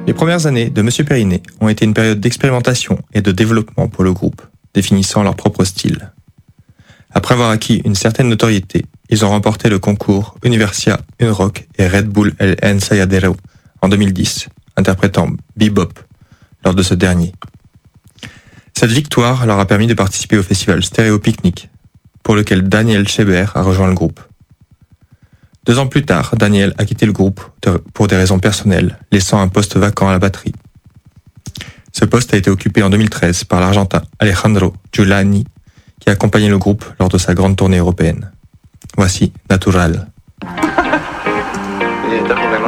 Les premières années de Monsieur Periné ont été une période d'expérimentation et de développement pour le groupe, définissant leur propre style. Après avoir acquis une certaine notoriété, ils ont remporté le concours Universia Unrock et Red Bull El Ensayadero en 2010, interprétant Bebop lors de ce dernier. Cette victoire leur a permis de participer au festival Stéréo Picnic, pour lequel Daniel Scheber a rejoint le groupe. 2 ans plus tard, Daniel a quitté le groupe pour des raisons personnelles, laissant un poste vacant à la batterie. Ce poste a été occupé en 2013 par l'Argentin Alejandro Giuliani, qui a accompagné le groupe lors de sa grande tournée européenne. Voici Natural.